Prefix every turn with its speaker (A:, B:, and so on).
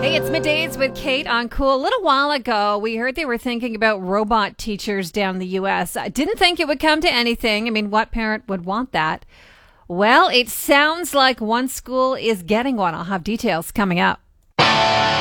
A: Hey, it's Middays with Kate on Cool. A little while ago, we heard they were thinking about robot teachers down in the U.S. I didn't think it would come to anything. I mean, what parent would want that? Well, it sounds like one school is getting one. I'll have details coming up.